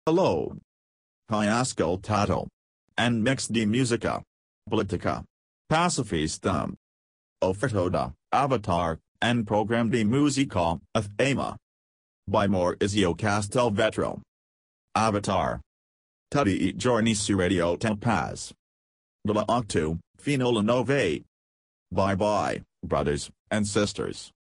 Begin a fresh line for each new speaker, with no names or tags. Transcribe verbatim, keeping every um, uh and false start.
Hello. Hai ascoltato. And mix di musica. Politica. Pacifista. Offerto da Avatar, and program di musica, of Ama. By Maurizio Castelvetro. Avatar. Tutti I giorni su Radio Topaz. Dalla otto, fino alle nove. Bye bye, brothers and sisters.